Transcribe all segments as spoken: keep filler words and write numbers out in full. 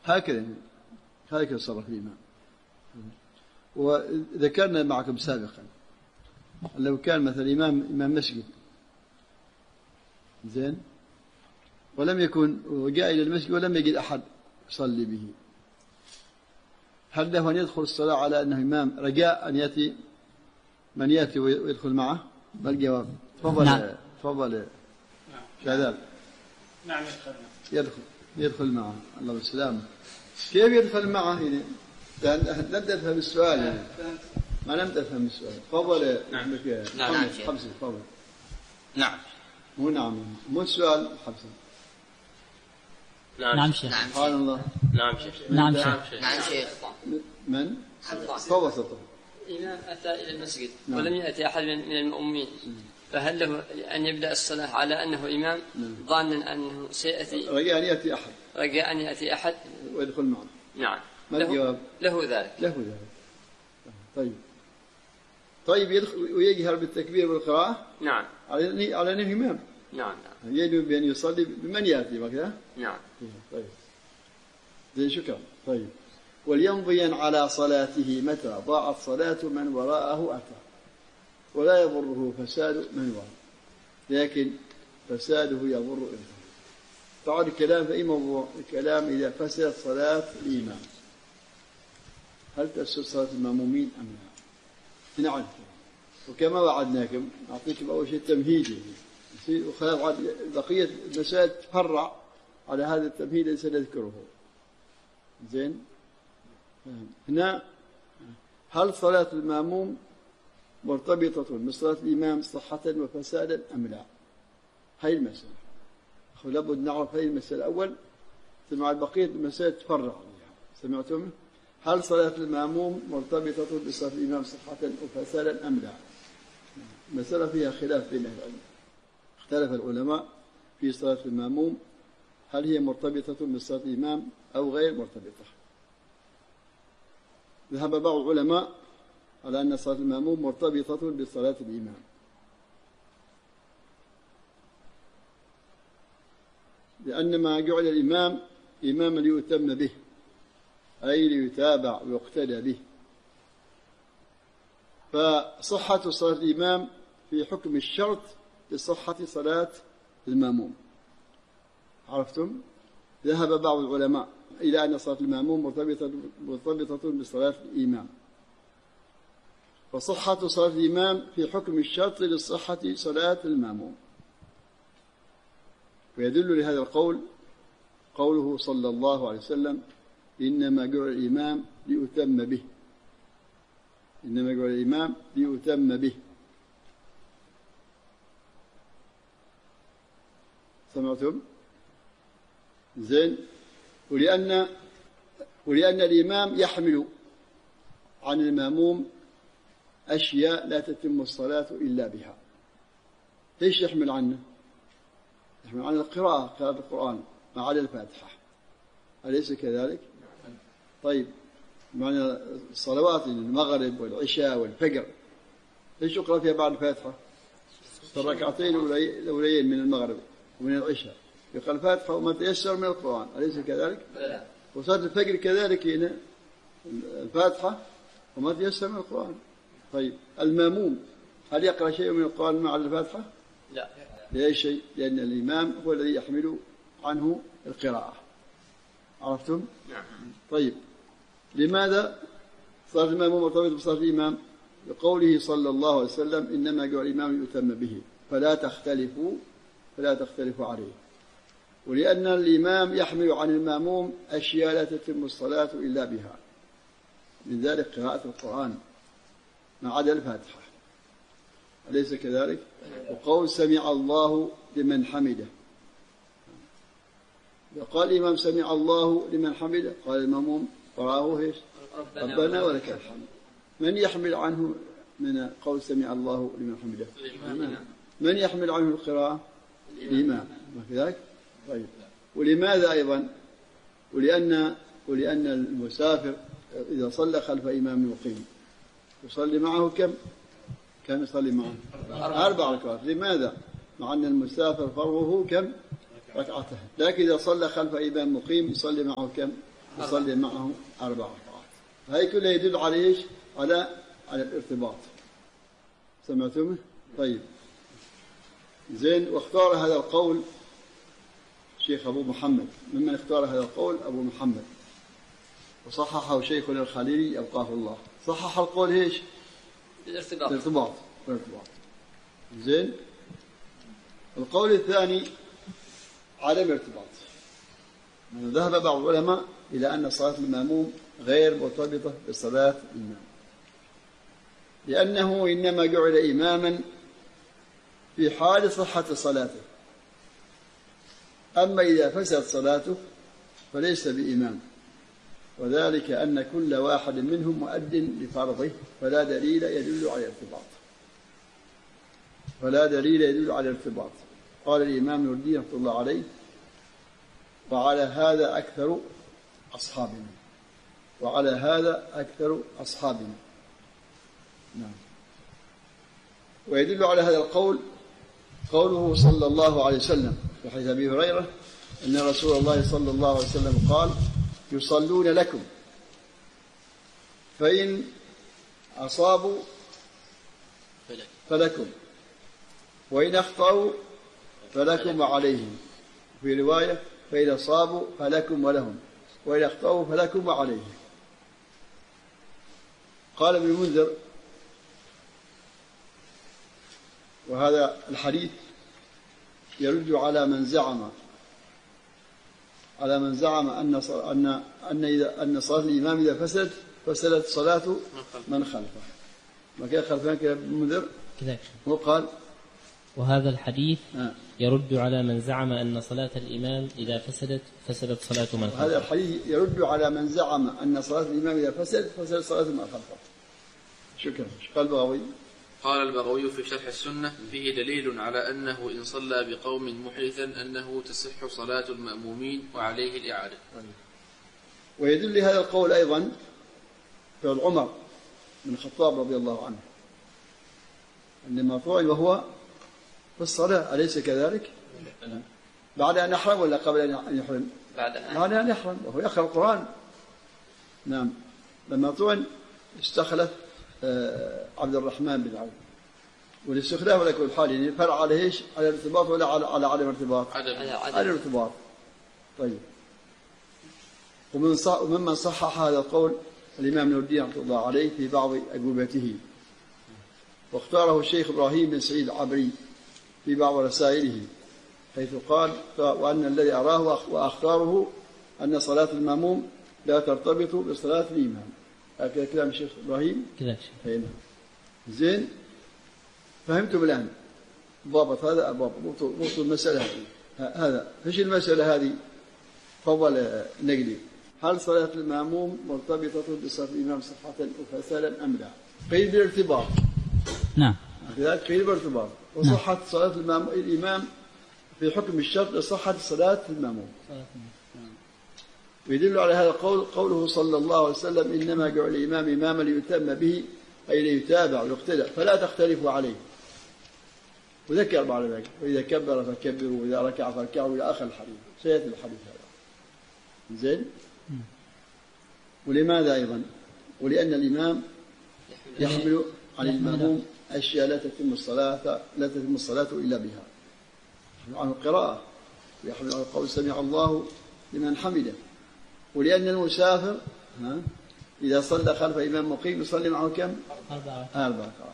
هكذا هكذا صرف الإمام. وذكرنا معكم سابقا لو كان مثلا إمام إمام مسجد زين ولم يكن وجاء إلى المسجد ولم يجد أحد يصلي به، هل له أن يدخل الصلاة على أنه إمام رجاء أن يأتي من يأتي ويدخل معه؟ ما الجواب؟ تفضل. نعم. تفضل شهداء. نعم يدخل يدخل يدخل معه. الله بالسلامة. كيف يدخل معه؟ لم تفهم السؤال يعني. ما لم تفهم السؤال. تفضل. نعم. نعم. خمسة. تفضل. نعم. مو نعم. مو السؤال خمسة. نعم شيخ. سبحان الله. نعم شيخ. نعم شيخ. نعم شيخ. من؟ تفضل تفضل. إمام أتى إلى المسجد نعم. ولم يأتي أحد من المؤمنين، فهل له أن يبدأ الصلاة على أنه إمام ظانا أنه سيأتي رجاء أن يأتي أحد رجاء أن يأتي أحد ويدخل معه؟ نعم. ما الجواب؟ له ذلك. له ذلك. طيب طيب يدخل ويجهر بالتكبير والقراءة؟ نعم. على على أنه إمام. نعم. نعم. يجب بأن يصلي بمن يأتي وكذا؟ نعم. طيب زين شكرا. طيب وليمضي على صلاته متى ضاعت صلاة من وراءه أتى ولا يضره فساد من وراءه، لكن فساده يضر إنسان. طبعا الكلام في أي موضوع؟ الكلام إذا فسدت صلاة الإمام هل تفسد صلاة المأمومين أم لا؟ نعم. وكما وعدناكم نعطيكم أول شيء تمهيدي وخلاص بقية المسائل تفرع على هذا التمهيد الذي سنذكره. زين. هنا هل صلاة المأموم مرتبطة بصلاة الإمام صحة وفسادا أم لا؟ هاي المسألة. لابد نعرف هاي المسألة الأول ثم على بقية المسائل تفرع عليها. سمعتم؟ هل صلاة المأموم مرتبطة بصلاة الإمام صحة وفسادا أم لا؟ مسألة فيها خلاف بين العلماء. اختلف العلماء في صلاة المأموم هل هي مرتبطة بصلاة الإمام أو غير مرتبطة. ذهب بعض العلماء على أن صلاة المأموم مرتبطة بصلاة الإمام، لأن ما جعل الإمام إماما ليؤتم به أي ليتابع ويقتدى به، فصحة صلاة الإمام في حكم الشرط لصحة صلاة المأموم. عرفتم؟ ذهب بعض العلماء إلى أن صلاة المأموم مرتبطة مرتبطة بصلاة الإمام، فصحة صلاة الإمام في حكم الشرط لصحة صلاة المأموم. ويدل لهذا القول قوله صلى الله عليه وسلم إنما جعل الإمام ليؤتم به، إنما جعل الإمام ليؤتم به. سمعتم؟ زين. ولأن ولأن الإمام يحمل عن المأموم أشياء لا تتم الصلاة إلا بها. إيش يحمل عنه؟ يحمل عن القراءة، قراءة القرآن ما عدا الفاتحة، أليس كذلك؟ طيب معنى الصلوات المغرب والعشاء والفجر إيش يقرأ فيها بعد الفاتحة؟ الركعتين الأوليين من المغرب ومن العشاء يقرأ الفاتحة وما تيسر من القرآن، أليس كذلك؟ وصلاة الفجر كذلك هنا الفاتحة وما تيسر من القرآن. طيب المأموم هل يقرأ شيء من القرآن مع الفاتحة؟ لا. لا شيء، لأن الإمام هو الذي يحمل عنه القراءة. عرفتم؟ نعم. طيب لماذا صلاة المأموم مرتبطة بصلاة الإمام؟ لقوله صلى الله عليه وسلم إنما جعل الإمام يؤتم به فلا تختلفوا فلا تختلفوا عليه. ولأن الإمام يحمل عن المأموم أشياء لا تتم الصلاة إلا بها، من ذلك قراءة القرآن ما عدا الفاتحة، أليس كذلك؟ وقول سمع الله لمن حمده، قال الإمام سمع الله لمن حمده، قال المأموم قرأه إيش؟ ربنا ولك الحمد. من يحمل عنه من قول سمع الله لمن حمده؟ الإمام. من يحمل عنه القراءة؟ الإمام. وكذلك؟ طيب ولماذا أيضا؟ ولأن ولأن المسافر إذا صلى خلف إمام مقيم يصلي معه كم؟ كم يصلي معه؟ أربع ركعات. لماذا؟ مع أن المسافر فرضه كم؟ ركعتين، لكن إذا صلى خلف إمام مقيم يصلي معه كم؟ يصلي معه أربع ركعات. هاي كلها يدل على إيش؟ على على الارتباط. سمعتم؟ طيب زين. واختار هذا القول شيخ أبو محمد، ممن اختار هذا القول أبو محمد، وصححه شيخنا الخليلي أبقاه الله. صحح القول إيش؟ الارتباط. الارتباط. الارتباط. زين. القول الثاني عدم ارتباط. ذهب بعض العلماء إلى أن صلاة المأموم غير مرتبطة بصلاة الإمام، لأنه إنما جعل إماما في حال صحة صلاته، أما إذا فسدت صلاته فليس بإمام، وذلك أن كل واحد منهم مؤد لفرضه، فلا دليل يدل على الارتباط. فلا دليل يدل على الارتباط. قال الإمام نور الدين رحمة الله عليه: وعلى هذا أكثر أصحابنا. وعلى هذا أكثر أصحابنا. نعم. ويدل على هذا القول قوله صلى الله عليه وسلم في حديث أبي هريرة أن رسول الله صلى الله عليه وسلم قال: يصلون لكم فإن أصابوا فلكم وإن أخطأوا فلكم وعليهم. في رواية: فإن أصابوا فلكم ولهم وإن أخطأوا فلكم وعليهم. قال ابن المنذر: وهذا الحديث يرد على من زعم على من زعم أن أن أن إذا أن صلاة الإمام إذا فسدت فسدت صلاة من خلفه. ما كان خلفان كده ابن المنذر كذا. هو قال: وهذا الحديث آه. يرد على من زعم أن صلاة الإمام إذا فسدت فسدت صلاة من خلفه. هذا الحديث يرد على من زعم أن صلاة الإمام إذا فسدت فسدت صلاة من خلفه. شكرا. قال البغوي: قال البغوي في شرح السنة: فيه دليل على أنه إن صلى بقوم محدثا أنه تصح صلاة المأمومين وعليه الإعادة. ويدل لهذا القول أيضا فعل عمر بن الخطاب رضي الله عنه عندما فعل وهو في الصلاة، أليس كذلك؟ بعد أن يحرم ولا قبل أن يحرم؟ بعد أن يحرم وهو يقرأ القرآن. نعم. لما طعن استخلف عبد الرحمن بن عوف، والاستخلاف على كل حال يعني فرع على ايش؟ على الارتباط ولا على على عدم الارتباط؟ على الارتباط. طيب. ومن صح وممن صحح هذا القول الإمام نور الدين رحمه الله عليه في بعض أجوبته، واختاره الشيخ إبراهيم بن سعيد العبري في بعض رسائله، حيث قال: وأن الذي أراه وأختاره أن صلاة المأموم لا ترتبط بصلاة الإمام. هكذا كلام الشيخ إبراهيم كذا. زين. فهمتم الآن ضابط هذا أبواب ضبط المسألة هذه. هذا ايش المسألة هذه؟ فضل نقلي: هل صلاة المأموم مرتبطة بصلاة الإمام صحة وفسادا أم لا؟ قيل بالارتباط. نعم. لذلك قيل بالارتباط. وصحة صلاة الإمام في حكم الشرط لصحة صلاة المأموم. ويدل على هذا القول قوله صلى الله عليه وسلم: إنما جعل الإمام إماما ليتم به، أي ليتابع ويقتدى، فلا تختلفوا عليه. وذكر بعد ذلك: وإذا كبر فكبروا وإذا ركع فاركعوا، إلى آخر الحديث. سيأتي الحديث هذا. زين. ولماذا أيضا؟ ولأن الإمام يحمل عن المأموم أشياء لا تتم الصلاة لا تتم الصلاة إلا بها. يحمل عنه القراءة، ويحمل عنه قول سمع الله لمن حمده. ولأن المسافر ها إذا صلى خلف إمام مقيم يصلي معه كم؟ أربعة ركعات.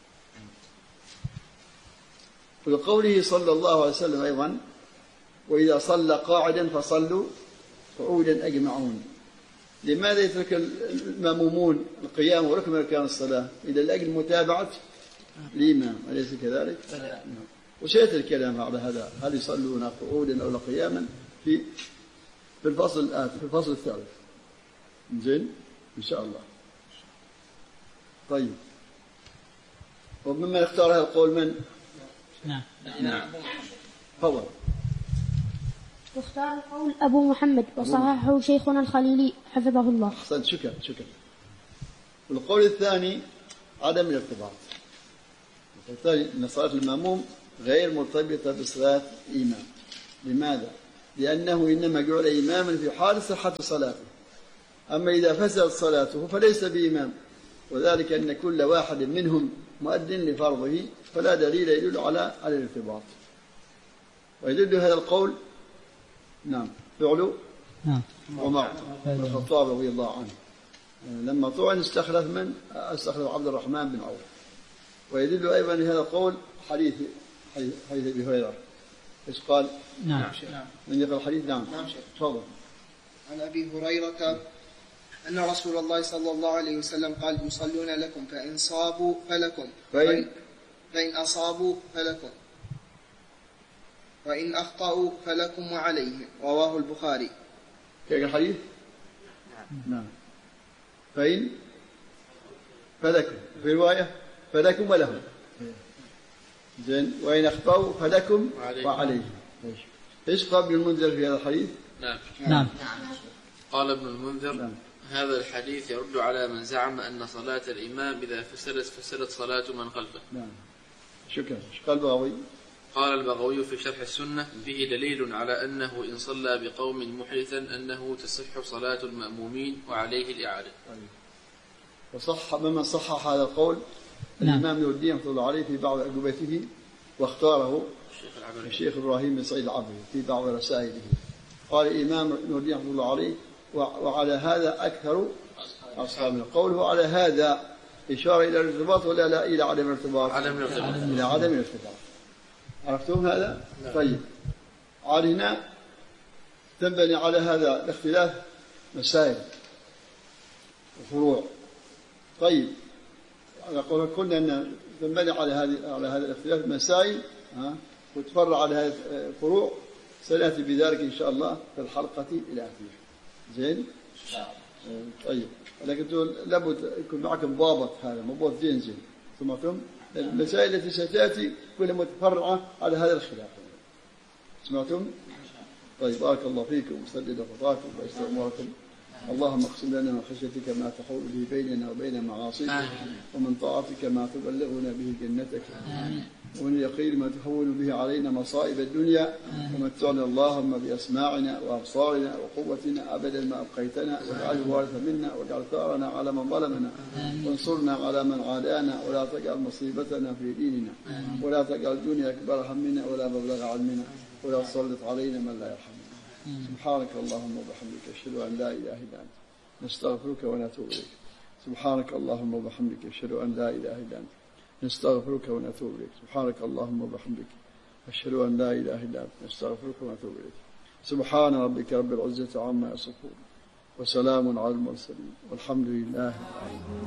ولقوله صلى الله عليه وسلم أيضا: وإذا صلى قاعدا فصلوا قعودا أجمعون. لماذا يترك المأمومون القيام وركن أركان الصلاة؟ إذا لأجل متابعة الإمام، أليس كذلك؟ وسيأتي الكلام على هذا: هل يصلون قعودا أو قياما في في الفصل الآتي، في الفصل الثالث. زين إن شاء الله. طيب. وممن اختار هذا القول من؟ نعم. نعم. فضل. واختار قول أبو محمد وصححه شيخنا الخليلي حفظه الله. أحسنت. شكرا شكرا. والقول الثاني عدم الارتباط. الثاني أن صلاة المأموم غير مرتبطة بصلاة الإمام. لماذا؟ لأنه إنما جعل إماما في حال صحة صلاته، أما إذا فسدت صلاته فليس بإمام، وذلك أن كل واحد منهم مؤذن لفرضه، فلا دليل يدل على على الارتباط. ويدل هذا القول نعم فعل عمر بن الخطاب رضي الله عنه لما طعن استخلف من استخلف عبد الرحمن بن عوف. ويدل أيضا هذا القول حديث حديث أبي هريرة، ايش قال؟ نعم من يقرأ الحديث؟ نعم نعم شيخ. تفضل. عن أبي هريرة أن رسول الله صلى الله عليه وسلم قال: يصلون لكم فإن صابوا فلكم فإن فإن أصابوا فلكم وإن أخطأوا فلكم وعليهم. رواه البخاري. كيف الحديث؟ نعم. فإن فلكم، في رواية فلكم ولهم. زين. وإن أخطأوا فلكم وعليهم. ايش قال ابن المنذر في هذا الحديث؟ نعم. نعم. قال ابن المنذر: نعم. هذا الحديث يرد على من زعم أن صلاة الإمام إذا فسدت فسدت صلاة من خلفه. نعم. شكرا. ايش قال البغوي؟ قال البغوي في شرح السنة: فيه دليل على أنه إن صلى بقوم محدثا أنه تصح صلاة المأمومين وعليه الإعادة. وصح ممن صحح هذا القول الإمام نور الدين رحمه الله عليه في بعض أجوبته، واختاره الشيخ إبراهيم بن سعيد العبري في بعض رسائله. قال الإمام نور الدين رحمه الله عليه: وعلى هذا أكثر أصحابنا. قوله على هذا إشارة إلى الارتباط ولا لا إلى عدم الارتباط؟ عدم الارتباط. إلى عدم الارتباط. عرفتم هذا؟ طيب. علينا تنبني على هذا الاختلاف مسائل وفروع. طيب. نقول كنا أن تنبني على هذه على هذا الاختلاف مسائل ها وتفرع على هذه الفروع، سنأتي بذلك إن شاء الله في الحلقة الآتية. زين؟ طيب. لكن لابد يكون معكم ضابط، هذا مضبوط زين زين. سمعتم؟ المسائل التي ستأتي كلها متفرعة على هذا الخلاف. سمعتم؟ طيب. بارك الله فيكم وسدد خطاكم ويسر أموركم. اللهم اقسم لنا من خشيتك ما تحول به بيننا وبين معاصيك، ومن طاعتك ما تبلغنا به جنتك، ومن اليقين ما تهون به علينا مصائب الدنيا، ومتعنا اللهم بأسماعنا وأبصارنا وقوتنا أبدا ما أبقيتنا، واجعله وارث منا، واجعل ثارنا على من ظلمنا، وانصرنا على من عادانا، ولا تجعل مصيبتنا في ديننا، ولا تجعل الدنيا أكبر همنا ولا مبلغ علمنا، ولا تسلط علينا من لا يرحمنا. سبحانك اللهم وبحمدك أشهد أن لا إله إلا أنت نستغفرك ونتوب إليك. سبحانك اللهم وبحمدك أشهد أن لا إله إلا أنت نستغفرك ونتوب إليك. سبحانك اللهم وبحمدك أشهد أن لا إله إلا أنت نستغفرك ونتوب إليك. سبحان ربك رب العزة عما يصفون، وسلام على المرسلين، والحمد لله.